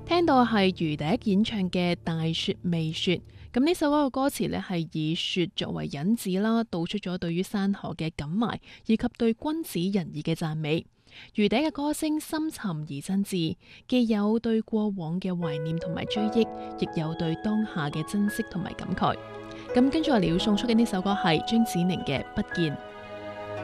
聽到係余笛演唱嘅《大雪未雪》，咁呢首歌嘅歌詞呢係以雪作為引子啦，道出咗對於山河嘅感懷，以及對君子仁義嘅讚美。余笛嘅歌聲深沉而真摯，既有對過往嘅懷念同埋追憶，亦有對當下嘅珍惜同埋感慨。咁跟住我哋要送出嘅呢首歌係張子寧嘅《不見》。